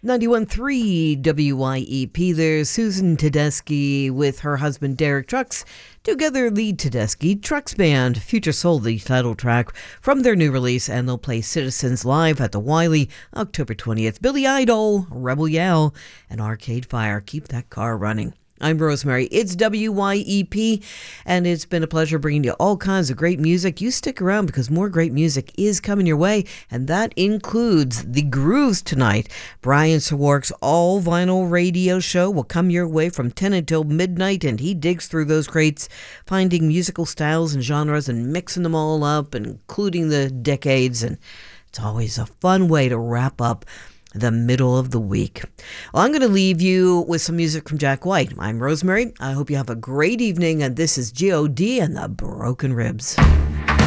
91.3 WYEP. There's Susan Tedeschi with her husband Derek Trucks. Together lead Tedeschi Trucks Band. Future Soul, the title track from their new release, and they'll play Citizens live at the Wiley October 20th. Billy Idol, Rebel Yell, and Arcade Fire. Keep that car running. I'm Rosemary. It's WYEP, and it's been a pleasure bringing you all kinds of great music. You stick around because more great music is coming your way, and that includes The Grooves tonight. Brian Sawark's all-vinyl radio show will come your way from 10 until midnight, and he digs through those crates, finding musical styles and genres and mixing them all up, including the decades, and it's always a fun way to wrap up the middle of the week. Well, I'm going to leave you with some music from Jack White. I'm Rosemary. I hope you have a great evening, and this is G.O.D. and the Broken Ribs.